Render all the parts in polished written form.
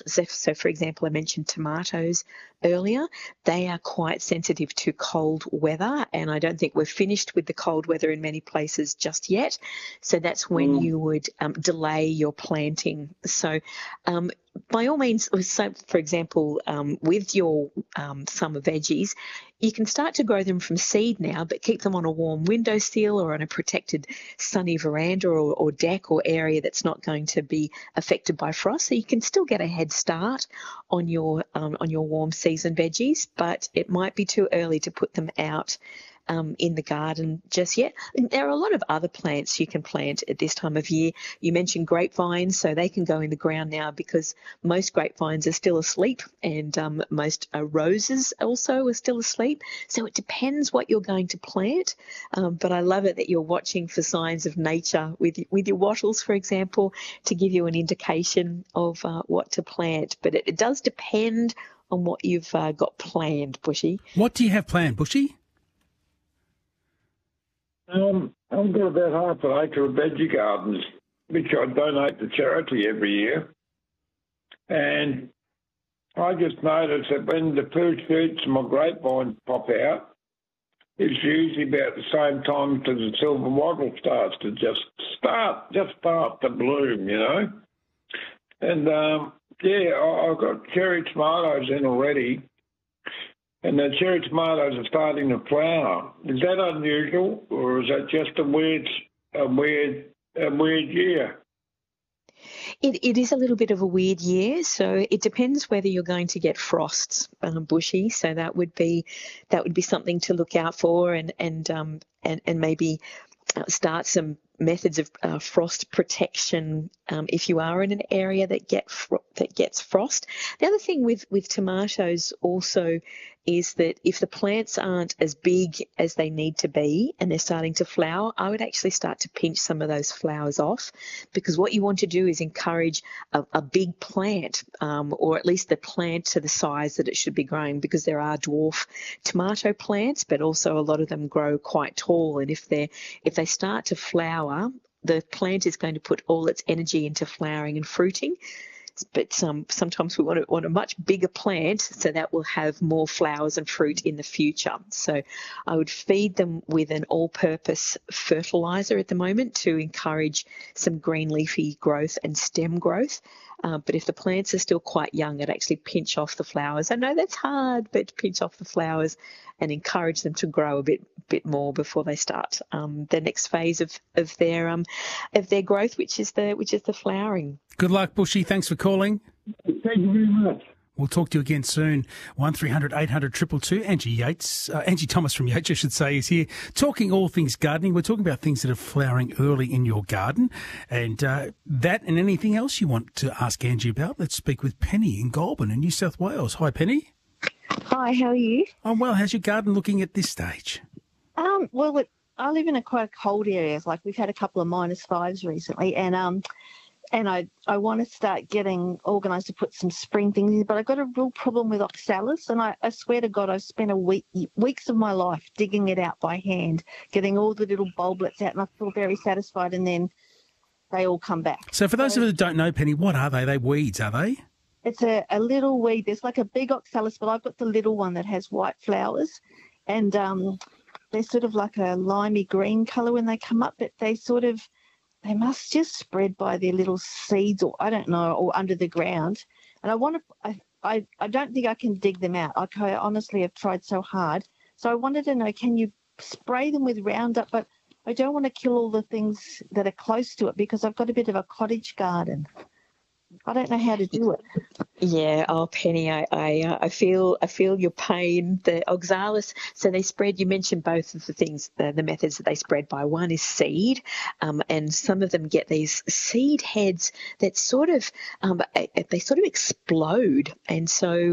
So, for example, I mentioned tomatoes earlier. They are quite sensitive to cold weather, and I don't think we're finished with the cold weather in many places just yet. So that's when you would delay your planting. So by all means, so for example, with your summer veggies, you can start to grow them from seed now, but keep them on a warm windowsill or on a protected sunny veranda or deck or area that's not going to be affected by frost. So you can still get a head start on your warm season veggies, but it might be too early to put them out in the garden just yet. And there are a lot of other plants you can plant at this time of year. You mentioned grapevines, so they can go in the ground now because most grapevines are still asleep, and most roses also are still asleep. So it depends what you're going to plant. But I love it that you're watching for signs of nature with your wattles, for example, to give you an indication of what to plant. But it does depend on what you've got planned, Bushy. What do you have planned, Bushy? I've got about half an acre of veggie gardens, which I donate to charity every year. And I just noticed that when the first shoots of my grapevine pop out, it's usually about the same time as the silver wattle starts to just start to bloom, you know. And, I've got cherry tomatoes in already. And the cherry tomatoes are starting to flower. Is that unusual, or is that just a weird year? It is a little bit of a weird year, so it depends whether you're going to get frosts, Bushy. So that would be something to look out for, and maybe start some methods of frost protection if you are in an area that gets frost. The other thing with tomatoes also is that if the plants aren't as big as they need to be and they're starting to flower, I would actually start to pinch some of those flowers off, because what you want to do is encourage a big plant, or at least the plant to the size that it should be growing, because there are dwarf tomato plants, but also a lot of them grow quite tall, and if they start to flower, the plant is going to put all its energy into flowering and fruiting. But sometimes we want a much bigger plant so that will have more flowers and fruit in the future. So I would feed them with an all-purpose fertiliser at the moment to encourage some green leafy growth and stem growth. But if the plants are still quite young, I'd actually pinch off the flowers. I know that's hard, but pinch off the flowers and encourage them to grow a bit more before they start the next phase of their growth, which is the flowering. Good luck, Bushy. Thanks for calling. Thank you very much. We'll talk to you again soon. 1300 800 222. Angie Thomas from Yates, I should say, is here talking all things gardening. We're talking about things that are flowering early in your garden, and that and anything else you want to ask Angie about. Let's speak with Penny in Goulburn in New South Wales. Hi, Penny. Hi, how are you? I'm well. How's your garden looking at this stage? Well, I live in quite a cold area. Like, we've had a couple of -5s recently, and I want to start getting organised to put some spring things in, but I've got a real problem with oxalis, and I swear to God, I've spent weeks of my life digging it out by hand, getting all the little bulblets out, and I feel very satisfied, and then they all come back. So for those of us that don't know, Penny, what are they? Are they weeds, are they? It's a little weed. There's like a big oxalis, but I've got the little one that has white flowers, and they're sort of like a limey green colour when they come up, but they must just spread by their little seeds, or I don't know, or under the ground. And I don't think I can dig them out. I honestly have tried so hard. So I wanted to know, can you spray them with Roundup? But I don't want to kill all the things that are close to it, because I've got a bit of a cottage garden. I don't know how to do it. Yeah, Penny, I feel your pain. The oxalis, so they spread. You mentioned both of the things, the methods that they spread by. One is seed, and some of them get these seed heads that sort of explode, and so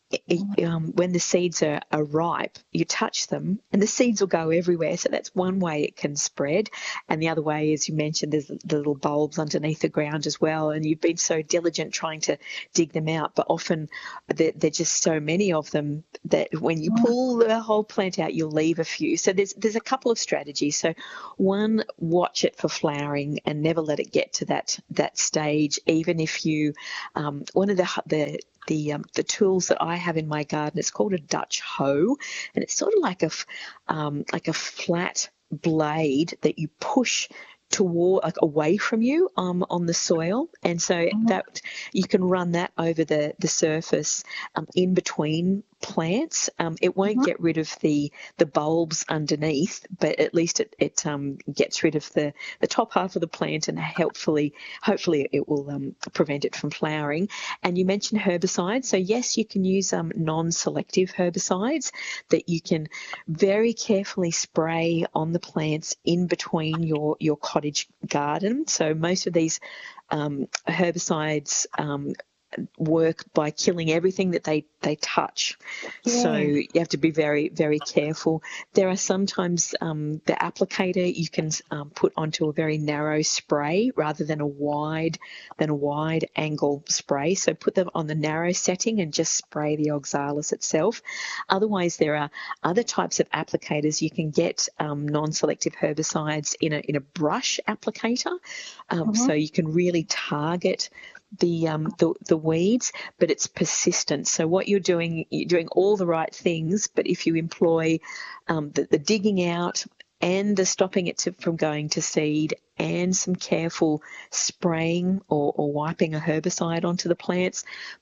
when the seeds are ripe, you touch them and the seeds will go everywhere. So that's one way it can spread. And the other way, as you mentioned, there's the little bulbs underneath the ground as well. And you've been so diligent trying to dig them out, but often there are just so many of them that when you pull the whole plant out, you'll leave a few. So there's a couple of strategies. So one, watch it for flowering and never let it get to that stage. Even if you, one of the tools that I have in my garden, it's called a Dutch hoe, and it's sort of like a flat blade that you push toward, like, away from you on the soil, and so that you can run that over the surface in between plants. It won't get rid of the bulbs underneath, but at least it gets rid of the top half of the plant, and hopefully it will prevent it from flowering. And you mentioned herbicides, so yes, you can use non-selective herbicides that you can very carefully spray on the plants in between your cottage garden. So most of these herbicides work by killing everything that they touch. Yeah. So you have to be very, very careful. There are sometimes the applicator you can put onto a very narrow spray rather than a wide angle spray. So put them on the narrow setting and just spray the oxalis itself. Otherwise, there are other types of applicators. You can get non-selective herbicides in a brush applicator, so you can really target the weeds, but it's persistent. So what you're doing all the right things, but if you employ the digging out and the stopping it from going to seed and some careful spraying or wiping a herbicide onto the plants,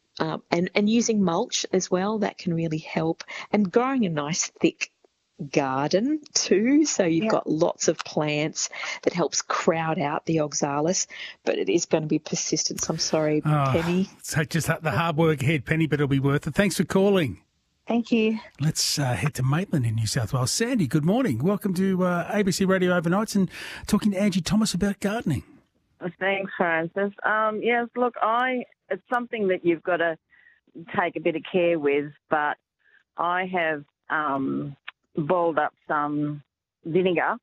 and using mulch as well, that can really help. And growing a nice thick garden too, so you've got lots of plants, that helps crowd out the oxalis, but it is going to be persistence. I'm sorry, Penny. So just the hard work ahead, Penny, but it'll be worth it. Thanks for calling. Thank you. Let's head to Maitland in New South Wales. Sandy, good morning. Welcome to ABC Radio Overnights and talking to Angie Thomas about gardening. Thanks, Francis. Yes, look, it's something that you've got to take a bit of care with, but I have boiled up some vinegar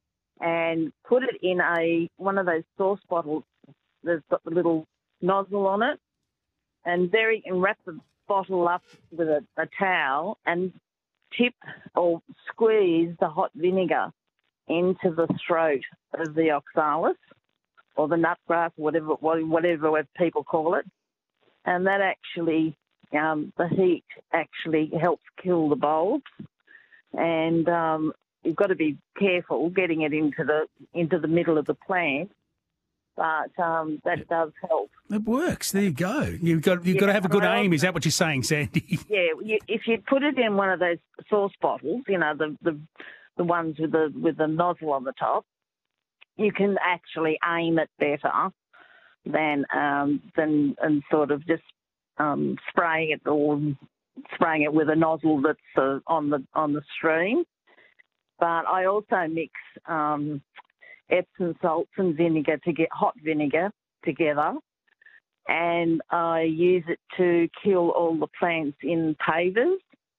and put it in one of those sauce bottles that's got the little nozzle on it, and wrap the bottle up with a towel and tip or squeeze the hot vinegar into the throat of the oxalis or the nutgrass, whatever people call it, and that actually, the heat actually helps kill the bulbs. And you've got to be careful getting it into the middle of the plant, but that does help. It works. There you go. You've got to have a good aim. Is that what you're saying, Sandy? Yeah. If you put it in one of those sauce bottles, the ones with the nozzle on the top, you can actually aim it better than sort of just spraying it with a nozzle that's on the stream. But I also mix Epsom salts and vinegar to get hot vinegar together, and I use it to kill all the plants in pavers.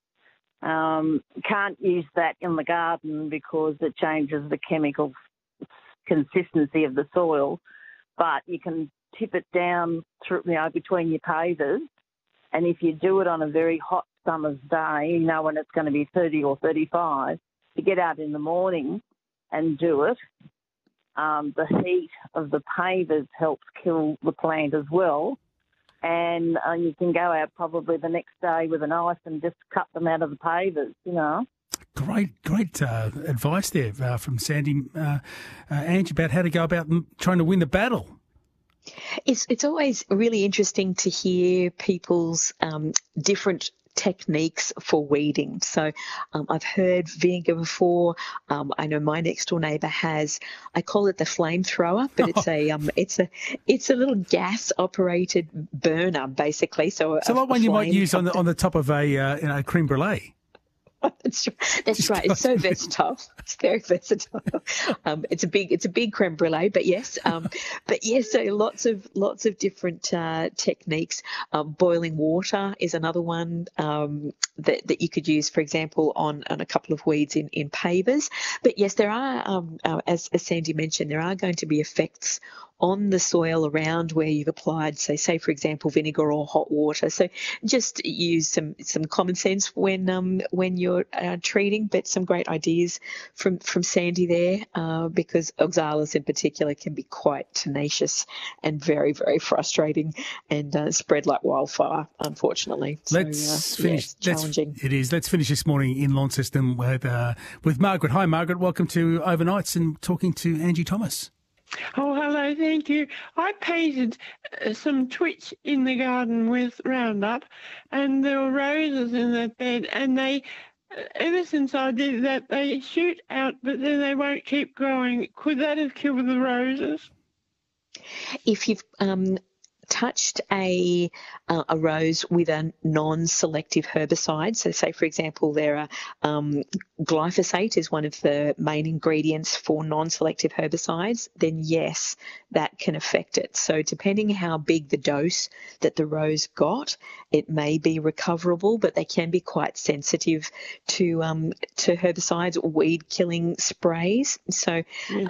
Can't use that in the garden because it changes the chemical consistency of the soil, but you can tip it down through, between your pavers. And if you do it on a very hot summer's day, when it's going to be 30 or 35, you get out in the morning and do it. The heat of the pavers helps kill the plant as well. And you can go out probably the next day with a knife and just cut them out of the pavers, Great advice there from Sandy, Angie, about how to go about trying to win the battle. It's always really interesting to hear people's different techniques for weeding. So I've heard vinegar before. I know my next door neighbour has. I call it the flamethrower, but it's a little gas operated burner basically. So like one you might use on the top of a creme brulee. That's right. It's so versatile. It's very versatile. It's a big creme brulee, but yes, so lots of different techniques. Boiling water is another one that you could use, for example, on a couple of weeds in pavers. But yes, there are, as Sandy mentioned, there are going to be effects on the soil around where you've applied, say for example, vinegar or hot water. So just use some common sense when you're treating, but some great ideas from Sandy there, because oxalis in particular can be quite tenacious and very frustrating and spread like wildfire, unfortunately. Let's finish. Challenging. It is. Let's finish this morning in Launceston with Margaret. Hi, Margaret. Welcome to Overnights and talking to Angie Thomas. Oh, hello, thank you. I painted some twitch in the garden with Roundup, and there were roses in that bed, and they, ever since I did that, they shoot out, but then they won't keep growing. Could that have killed the roses? If you've touched a rose with a non-selective herbicide, so say for example there are glyphosate is one of the main ingredients for non-selective herbicides, then yes, that can affect it. So depending how big the dose that the rose got, it may be recoverable, but they can be quite sensitive to herbicides or weed killing sprays. So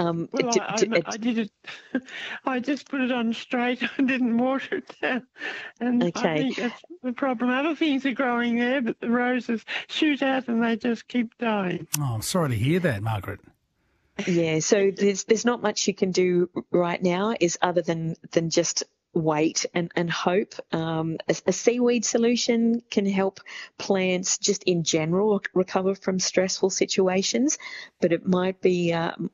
I did it. I just put it on straight. I didn't water it down, and okay. I think that's the problem. Other things are growing there, but the roses shoot out and they just keep dying. Oh, I'm sorry to hear that, Margaret. Yeah, so there's not much you can do right now, is other than just wait and hope. A seaweed solution can help plants just in general recover from stressful situations, but it might be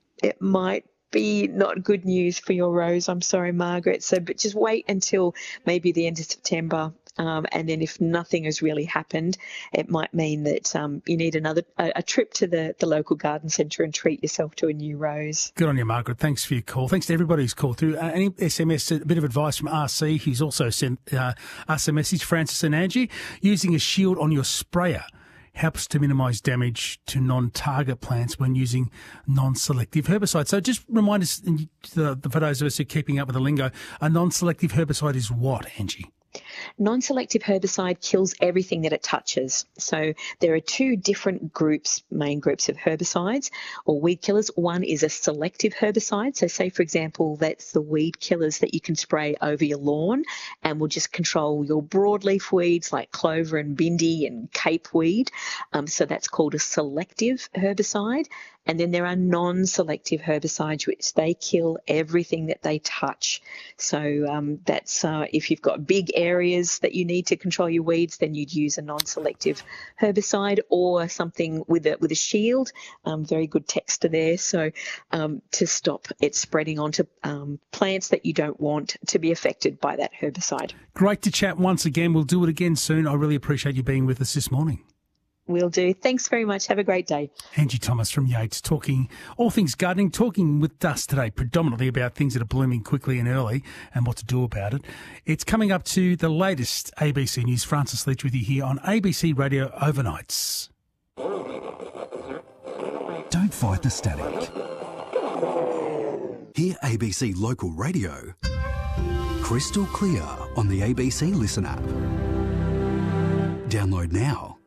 not good news for your rose. I'm sorry, Margaret. But just wait until maybe the end of September. And then if nothing has really happened, it might mean that you need a trip to the local garden centre and treat yourself to a new rose. Good on you, Margaret. Thanks for your call. Thanks to everybody who's called through. Any SMS, a bit of advice from RC, who's also sent us a message, Francis and Angie. Using a shield on your sprayer helps to minimise damage to non-target plants when using non-selective herbicides. So just remind us, for those of us who are keeping up with the lingo, a non-selective herbicide is what, Angie? Non-selective herbicide kills everything that it touches. So there are two different main groups of herbicides or weed killers. One is a selective herbicide. So say, for example, that's the weed killers that you can spray over your lawn and will just control your broadleaf weeds like clover and bindi and capeweed. So that's called a selective herbicide. And then there are non-selective herbicides, which they kill everything that they touch. So that's if you've got big areas that you need to control your weeds, then you'd use a non-selective herbicide or something with a shield. Very good texture there. So to stop it spreading onto plants that you don't want to be affected by that herbicide. Great to chat once again. We'll do it again soon. I really appreciate you being with us this morning. Will do. Thanks very much. Have a great day. Angie Thomas from Yates, talking all things gardening, talking with us today predominantly about things that are blooming quickly and early and what to do about it. It's coming up to the latest ABC News. Francis Leach with you here on ABC Radio Overnights. Don't fight the static. Hear ABC Local Radio crystal clear on the ABC Listen app. Download now.